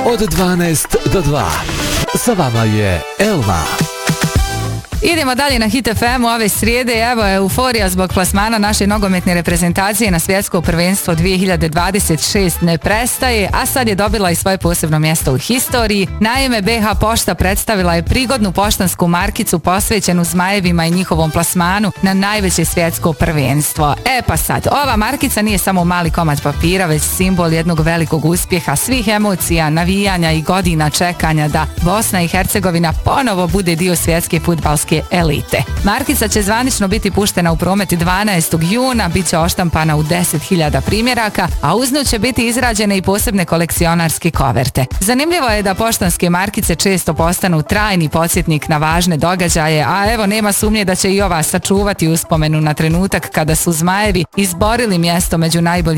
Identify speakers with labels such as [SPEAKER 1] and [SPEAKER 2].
[SPEAKER 1] od 12 do 2. Sa vama je Elma.
[SPEAKER 2] Idemo dalje na Hit FM ove srijede. Evo, euforija zbog plasmana naše nogometne reprezentacije na svjetsko prvenstvo 2026 ne prestaje, a sad je dobila i svoje posebno mjesto u historiji. Naime, BH Pošta predstavila je prigodnu poštansku markicu posvećenu Zmajevima i njihovom plasmanu na najveće svjetsko prvenstvo. Pa sad, ova markica nije samo mali komad papira, već simbol jednog velikog uspjeha, svih emocija, navijanja i godina čekanja da Bosna i Hercegovina ponovo bude dio svjetske fudbalske elite. Markica će zvanično biti puštena u promet 12. juna, bit će oštampana u 10.000 primjeraka, a uz nju će biti izrađene i posebne kolekcionarske koverte. Zanimljivo je da poštanske markice često postanu trajni podsjetnik na važne događaje, a evo nema sumnje da će i ova sačuvati uspomenu na trenutak kada su Zmajevi izborili mjesto među najboljim